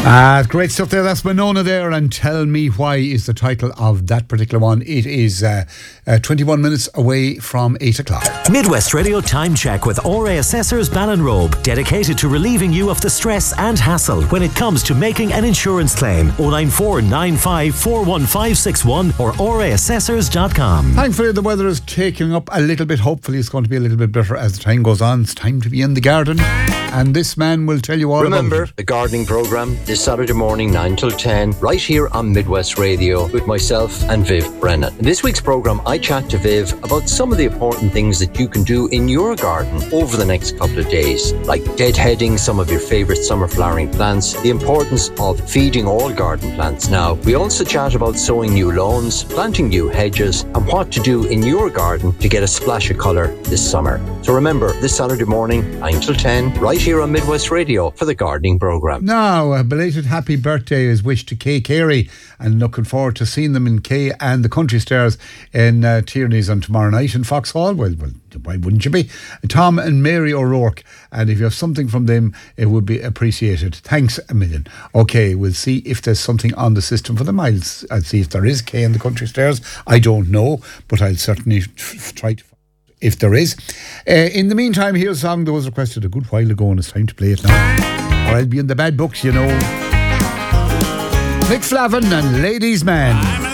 Great stuff there. That's Winona there, and Tell Me Why is the title of that particular one. It is 21 minutes away from 8 o'clock. Midwest Radio Time Check with RA Assessors Ballinrobe, dedicated to relieving you of the stress and hassle when it comes to making an insurance claim. 094 95 41561 or raassessors.com. Thankfully, the weather is taking up a little bit. Hopefully, it's going to be a little bit better as the time goes on. It's time to be in the garden, and this man will tell you all about it. Remember the gardening programme this Saturday morning 9 till 10 right here on Midwest Radio with myself and Viv Brennan. In this week's programme, I chat to Viv about some of the important things that you can do in your garden over the next couple of days, like deadheading some of your favourite summer flowering plants, the importance of feeding all garden plants now. We also chat about sowing new lawns, planting new hedges, and what to do in your garden to get a splash of colour this summer. So remember, this Saturday morning 9 till 10 right here on Midwest Radio for the gardening programme. Now, a belated happy birthday is wished to Kay Carey, and looking forward to seeing them in Kay and the Country Stars in Tierney's on tomorrow night in Foxhall. Well, why wouldn't you be? Tom and Mary O'Rourke, and if you have something from them, it would be appreciated. Thanks a million. Okay, we'll see if there's something on the system for them. I'll see if there is. Kay and the Country Stars, I don't know, but I'll certainly try to if there is. In the meantime, here's a song that was requested a good while ago, and it's time to play it now, or I'll be in the bad books, you know. Mick Flavin and Ladies Man.